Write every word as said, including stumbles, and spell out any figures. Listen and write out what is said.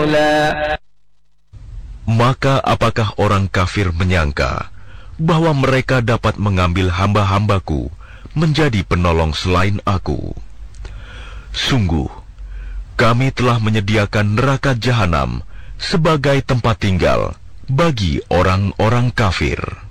مولى. Maka apakah orang kafir menyangka bahwa mereka dapat mengambil hamba-hambaku menjadi penolong selain aku? Sungguh, kami telah menyediakan neraka jahanam sebagai tempat tinggal bagi orang-orang kafir.